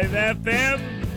FM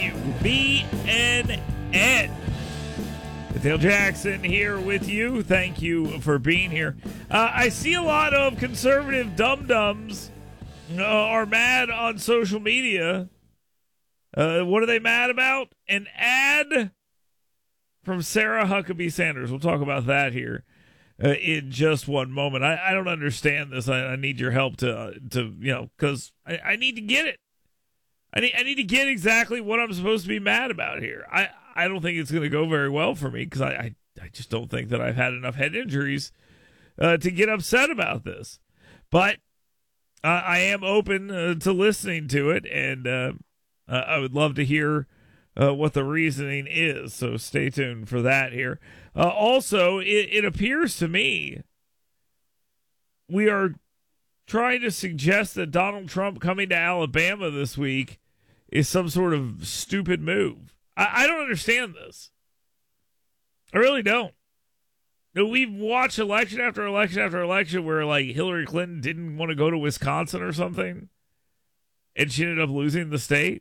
WBNN. Dale Jackson here with you. Thank you for being here. I see a lot of conservative dum-dums are mad on social media. What are they mad about? An ad from Sarah Huckabee Sanders. We'll talk about that here in just one moment. I don't understand this. I need your help to because I need to get it. I need to get exactly what I'm supposed to be mad about here. I don't think it's going to go very well for me because I just don't think that I've had enough head injuries to get upset about this. But I am open to listening to it, and I would love to hear what the reasoning is. So stay tuned for that here. Also, it appears to me we are trying to suggest that Donald Trump coming to Alabama this week is some sort of stupid move. I don't understand this. I really don't. We've watched election after election after election where, like, Hillary Clinton didn't want to go to Wisconsin or something, and she ended up losing the state.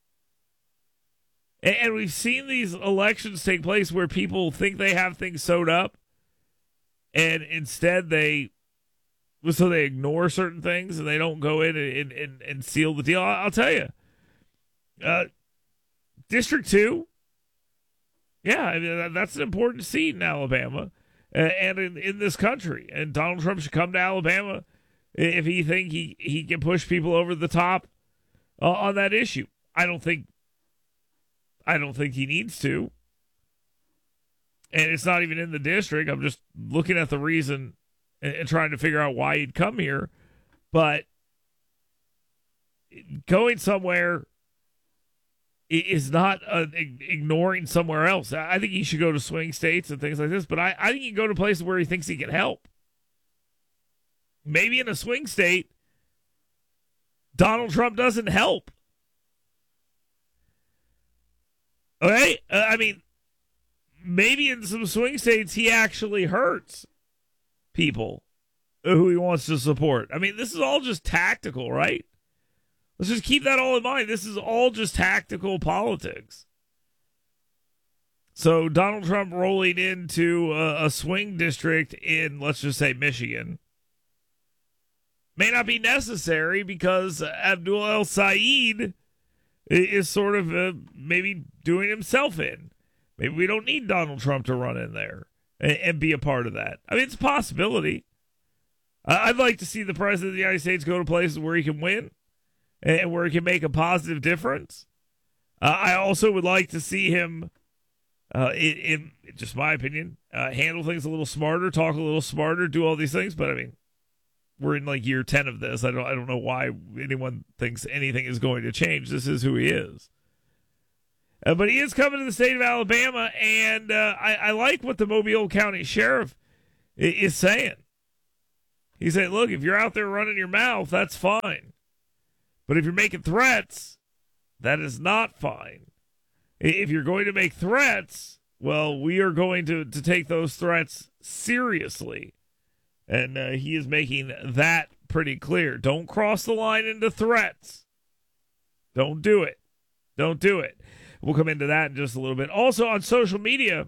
And we've seen these elections take place where people think they have things sewed up, and instead they ignore certain things and they don't go in and seal the deal. I'll tell you. District 2, yeah, I mean, that's an important seat in Alabama and in this country. And Donald Trump should come to Alabama if he think he can push people over the top on that issue. I don't think he needs to. And it's not even in the district. I'm just looking at the reason and trying to figure out why he'd come here. But going somewhere is not ignoring somewhere else. I think he should go to swing states and things like this, but I think he can go to places where he thinks he can help. Maybe in a swing state, Donald Trump doesn't help. Okay? I mean, maybe in some swing states he actually hurts people who he wants to support. I mean, this is all just tactical, right? Let's just keep that all in mind. This is all just tactical politics. So Donald Trump rolling into a swing district in, let's just say, Michigan may not be necessary because Abdul El-Sayed is sort of maybe doing himself in. Maybe we don't need Donald Trump to run in there and be a part of that. I mean, it's a possibility. I'd like to see the President of the United States go to places where he can win and where he can make a positive difference. I also would like to see him, in just my opinion, handle things a little smarter, talk a little smarter, do all these things. But I mean, we're in like year 10 of this. I don't know why anyone thinks anything is going to change. This is who he is. But he is coming to the state of Alabama, and I like what the Mobile County Sheriff is saying. He said, look, if you're out there running your mouth, that's fine. But if you're making threats, that is not fine. If you're going to make threats, well, we are going to take those threats seriously. And he is making that pretty clear. Don't cross the line into threats. Don't do it. Don't do it. We'll come into that in just a little bit. Also on social media,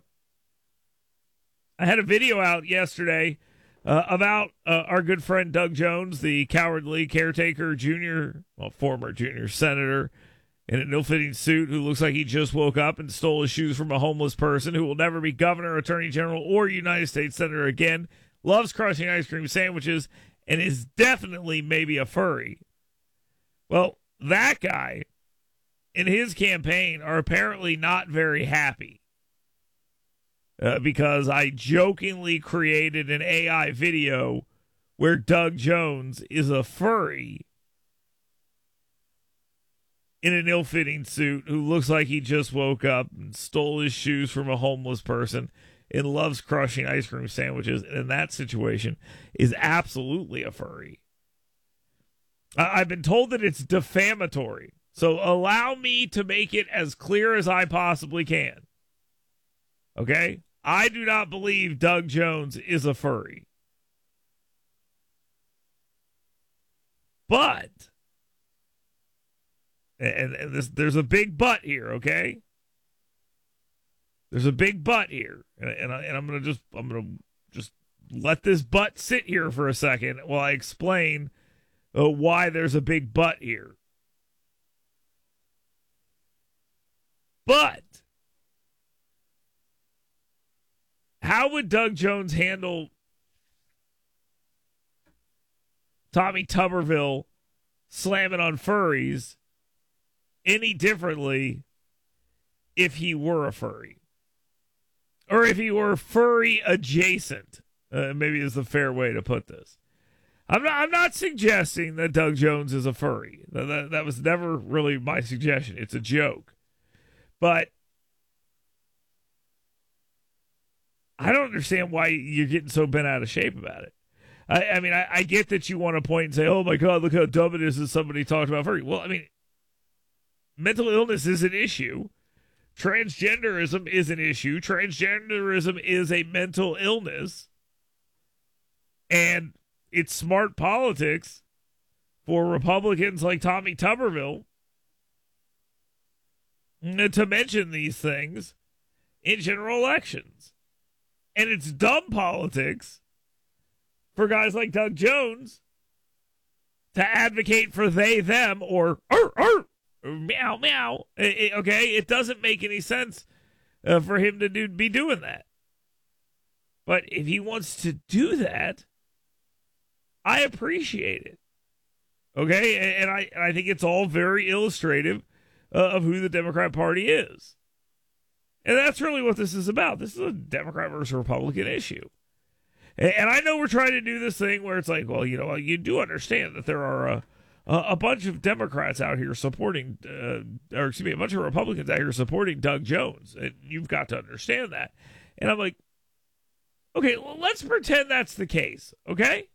I had a video out yesterday about our good friend Doug Jones, the cowardly caretaker former junior senator in an ill-fitting suit who looks like he just woke up and stole his shoes from a homeless person who will never be governor, attorney general, or United States senator again, loves crushing ice cream sandwiches, and is definitely maybe a furry. Well, that guy and his campaign are apparently not very happy. Because I jokingly created an AI video where Doug Jones is a furry in an ill-fitting suit who looks like he just woke up and stole his shoes from a homeless person and loves crushing ice cream sandwiches, and in that situation is absolutely a furry. I've been told that it's defamatory, so allow me to make it as clear as I possibly can. Okay? I do not believe Doug Jones is a furry. But And there's a big but here, okay? There's a big but here, and I'm gonna just let this but sit here for a second while I explain why there's a big but here. But how would Doug Jones handle Tommy Tuberville slamming on furries any differently if he were a furry? Or if he were furry adjacent, maybe is the fair way to put this. I'm not suggesting that Doug Jones is a furry. That was never really my suggestion. It's a joke. But I don't understand why you're getting so bent out of shape about it. I mean, I get that you want to point and say, oh my God, look how dumb it is that somebody talked about furry. Well, I mean, mental illness is an issue. Transgenderism is an issue. Transgenderism is a mental illness. And it's smart politics for Republicans like Tommy Tuberville to mention these things in general elections. And it's dumb politics for guys like Doug Jones to advocate for they, them, or meow, meow. Okay, it doesn't make any sense for him to be doing that. But if he wants to do that, I appreciate it. Okay, and I think it's all very illustrative of who the Democrat Party is. And that's really what this is about. This is a Democrat versus Republican issue. And I know we're trying to do this thing where it's like, well, you know, you do understand that there are a bunch of Democrats out here supporting, a bunch of Republicans out here supporting Doug Jones. And you've got to understand that. And I'm like, okay, well, let's pretend that's the case, okay?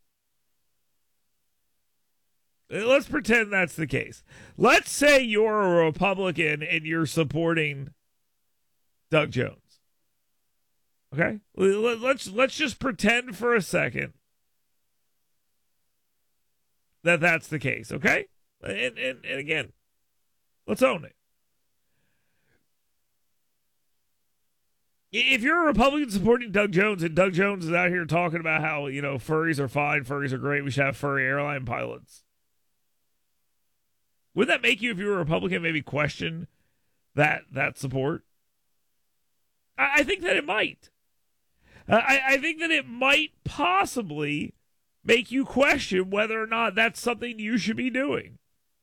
Let's pretend that's the case. Let's say you're a Republican and you're supporting Doug Jones. Okay? Let's just pretend for a second that that's the case, okay? And again, let's own it. If you're a Republican supporting Doug Jones and Doug Jones is out here talking about how, you know, furries are fine, furries are great, we should have furry airline pilots. Would that make you, if you were a Republican, maybe question that support? I think that it might. I think that it might possibly make you question whether or not that's something you should be doing.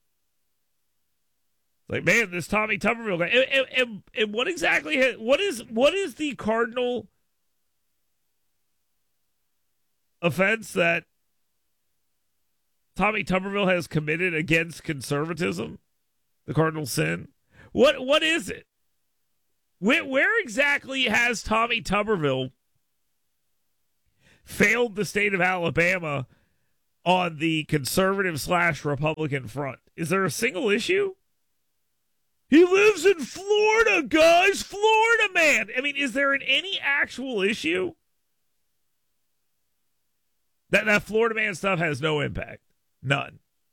Like, man, this Tommy Tuberville guy. And what exactly? What is the cardinal offense that Tommy Tuberville has committed against conservatism? The cardinal sin. What is it? Where exactly has Tommy Tuberville failed the state of Alabama on the conservative / Republican front? Is there a single issue? He lives in Florida, guys. Florida man. I mean, is there any actual issue? That Florida man stuff has no impact. None.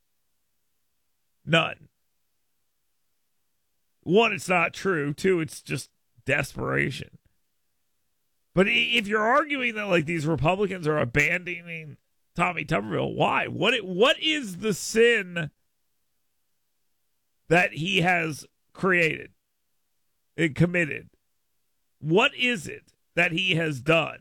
One, it's not true. Two, it's just desperation. But if you're arguing that, like, these Republicans are abandoning Tommy Tuberville, why? What is the sin that he has created and committed? What is it that he has done?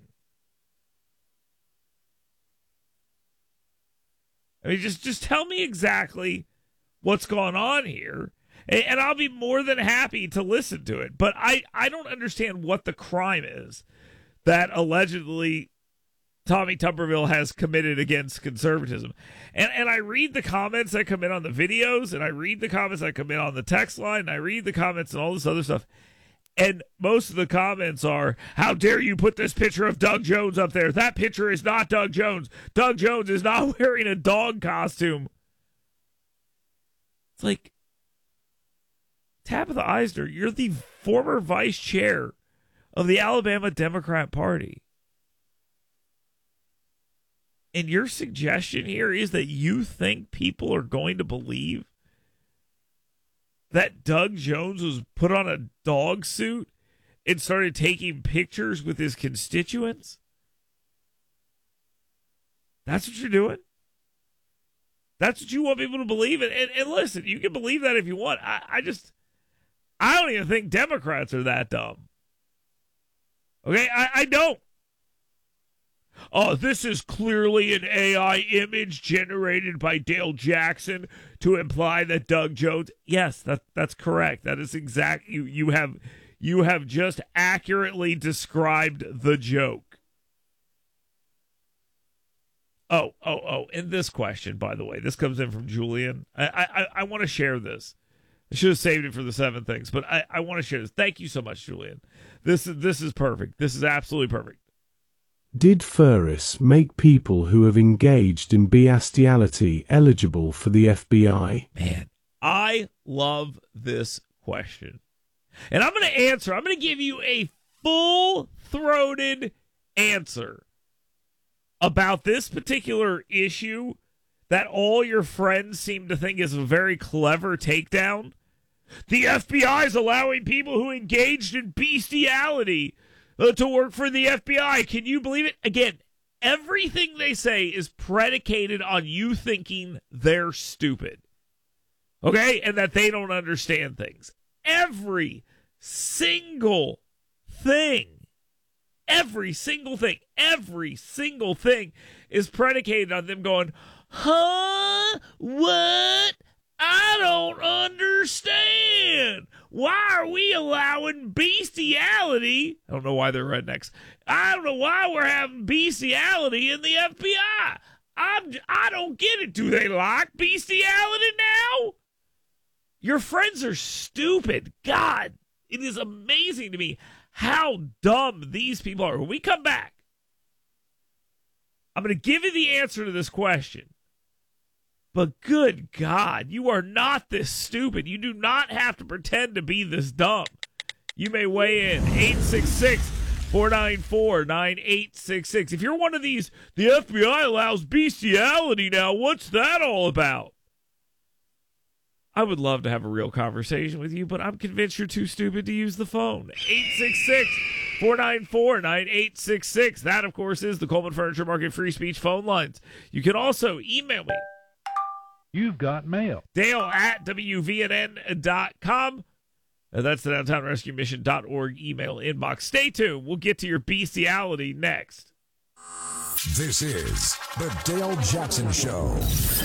I mean, just tell me exactly what's going on here, and I'll be more than happy to listen to it. But I don't understand what the crime is that allegedly Tommy Tuberville has committed against conservatism. And I read the comments that come in on the videos, and I read the comments that come in on the text line, and I read the comments and all this other stuff. And most of the comments are, how dare you put this picture of Doug Jones up there? That picture is not Doug Jones. Doug Jones is not wearing a dog costume. It's like, Tabitha Eisner, you're the former vice chair of the Alabama Democrat Party. And your suggestion here is that you think people are going to believe that Doug Jones was put on a dog suit and started taking pictures with his constituents? That's what you're doing? That's what you want people to believe? And listen, you can believe that if you want. I don't even think Democrats are that dumb. Okay, I don't. Oh, this is clearly an AI image generated by Dale Jackson to imply that Doug Jones. Yes, that's correct. That is exact. You have just accurately described the joke. Oh! And this question, by the way, this comes in from Julian. I want to share this. I should have saved it for the 7 things, but I want to share this. Thank you so much, Julian. This is perfect. This is absolutely perfect. Did Ferris make people who have engaged in bestiality eligible for the FBI? Man, I love this question. And I'm going to answer. I'm going to give you a full-throated answer about this particular issue that all your friends seem to think is a very clever takedown. The FBI is allowing people who engaged in bestiality to work for the FBI. Can you believe it? Again, everything they say is predicated on you thinking they're stupid. Okay? And that they don't understand things. Every single thing is predicated on them going, huh? What? I don't understand. Why are we allowing bestiality? I don't know why they're rednecks. I don't know why we're having bestiality in the FBI. I don't get it. Do they like bestiality now? Your friends are stupid. God, it is amazing to me how dumb these people are. When we come back, I'm going to give you the answer to this question. But good God, you are not this stupid. You do not have to pretend to be this dumb. You may weigh in 866-494-9866. If you're one of these, the FBI allows bestiality now, what's that all about? I would love to have a real conversation with you, but I'm convinced you're too stupid to use the phone. 866-494-9866. That, of course, is the Coleman Furniture Market free speech phone lines. You can also email me. You've got mail. Dale at WVNN.com. That's the DowntownRescueMission.org email inbox. Stay tuned. We'll get to your bestiality next. This is the Dale Jackson Show.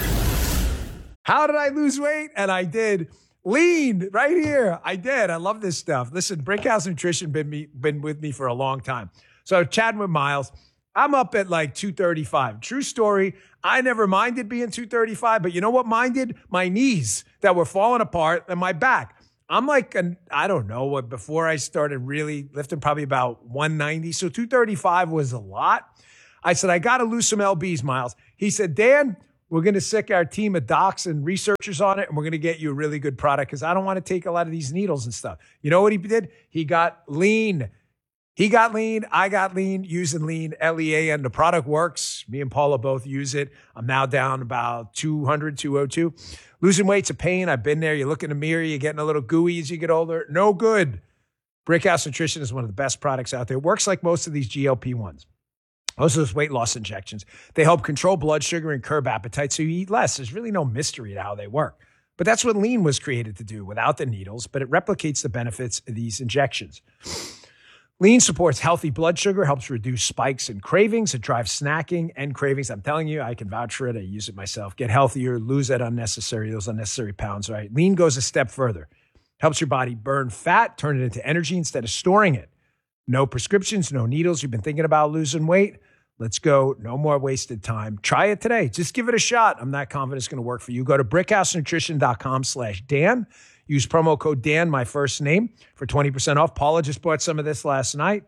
How did I lose weight? And I did. Lean right here. I did. I love this stuff. Listen, Brickhouse Nutrition been with me for a long time. So chatting with Miles, I'm up at like 235. True story. I never minded being 235, but you know what minded? My knees that were falling apart and my back. I'm like, I don't know, before I started really lifting, probably about 190. So 235 was a lot. I said, I got to lose some LBs, Miles. He said, Dan, we're going to sick our team of docs and researchers on it, and we're going to get you a really good product because I don't want to take a lot of these needles and stuff. You know what he did? He got lean. He got lean. I got lean using lean, LEAN. The product works. Me and Paula both use it. I'm now down about 200, 202. Losing weight's a pain. I've been there. You look in the mirror. You're getting a little gooey as you get older. No good. Brickhouse Nutrition is one of the best products out there. It works like most of these GLP-1s. Most of those weight loss injections. They help control blood sugar and curb appetite so you eat less. There's really no mystery to how they work. But that's what lean was created to do without the needles, but it replicates the benefits of these injections. Lean supports healthy blood sugar, helps reduce spikes and cravings. It drives snacking and cravings. I'm telling you, I can vouch for it. I use it myself. Get healthier, lose those unnecessary pounds, right? Lean goes a step further. Helps your body burn fat, turn it into energy instead of storing it. No prescriptions, no needles. You've been thinking about losing weight? Let's go. No more wasted time. Try it today. Just give it a shot. I'm not confident it's going to work for you. Go to brickhousenutrition.com/Dan. Use promo code Dan, my first name, for 20% off. Paula just bought some of this last night.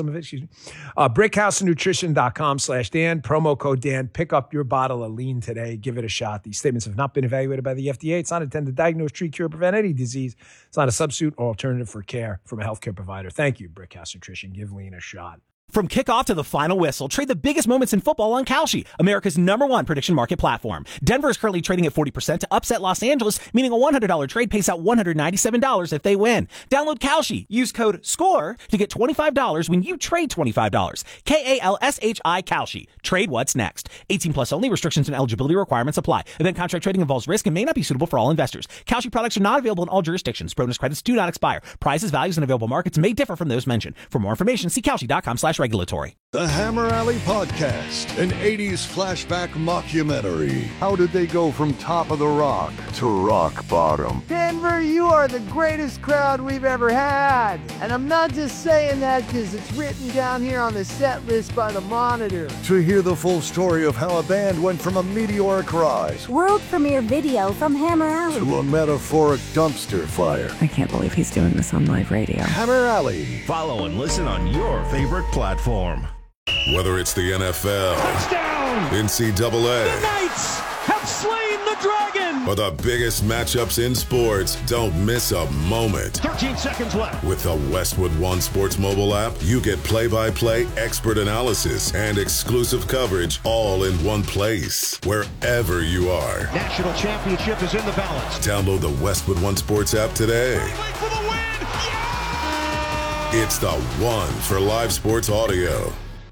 Brickhousenutrition.com/Dan. Promo code Dan. Pick up your bottle of lean today. Give it a shot. These statements have not been evaluated by the FDA. It's not intended to diagnose, treat, cure, prevent any disease. It's not a substitute or alternative for care from a healthcare provider. Thank you, Brickhouse Nutrition. Give lean a shot. From kickoff to the final whistle, trade the biggest moments in football on Kalshi, America's #1 prediction market platform. Denver is currently trading at 40% to upset Los Angeles, meaning a $100 trade pays out $197 if they win. Download Kalshi. Use code SCORE to get $25 when you trade $25. KALSHI Kalshi. Trade what's next. 18 plus only. Restrictions and eligibility requirements apply. Event contract trading involves risk and may not be suitable for all investors. Kalshi products are not available in all jurisdictions. Bonus credits do not expire. Prices, values, and available markets may differ from those mentioned. For more information, see Kalshi.com/regulatory. The Hammer Alley Podcast, an 80s flashback mockumentary. How did they go from top of the rock to rock bottom? Denver, you are the greatest crowd we've ever had. And I'm not just saying that because it's written down here on the set list by the Monitor. To hear the full story of how a band went from a meteoric rise, world premiere video from Hammer Alley, to a metaphoric dumpster fire. I can't believe he's doing this on live radio. Hammer Alley. Follow and listen on your favorite platform. Whether it's the NFL, Touchdown! NCAA, The Knights have slain the dragon! or the biggest matchups in sports, don't miss a moment. 13 seconds left. With the Westwood One Sports mobile app, you get play-by-play expert analysis and exclusive coverage all in one place, wherever you are. National championship is in the balance. Download the Westwood One Sports app today. For the win! Yeah! It's the one for live sports audio.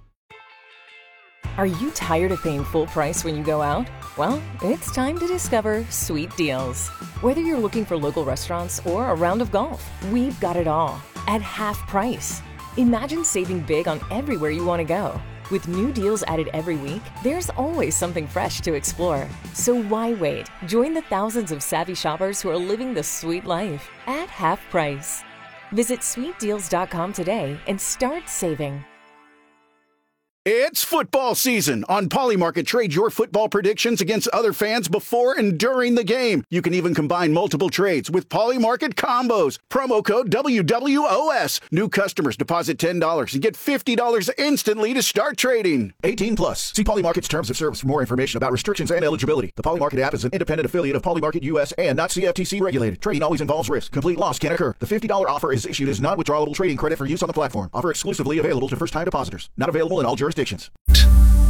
Are you tired of paying full price when you go out? Well, it's time to discover Sweet Deals. Whether you're looking for local restaurants or a round of golf, we've got it all at half price. Imagine saving big on everywhere you want to go. With new deals added every week, there's always something fresh to explore. So why wait? Join the thousands of savvy shoppers who are living the sweet life at half price. Visit sweetdeals.com today and start saving. It's football season. On Polymarket, trade your football predictions against other fans before and during the game. You can even combine multiple trades with Polymarket combos. Promo code WWOS. New customers deposit $10 and get $50 instantly to start trading. 18 plus. See Polymarket's terms of service for more information about restrictions and eligibility. The Polymarket app is an independent affiliate of Polymarket US and not CFTC regulated. Trading always involves risk. Complete loss can occur. The $50 offer is issued as non-withdrawable trading credit for use on the platform. Offer exclusively available to first-time depositors. Not available in all jurisdictions.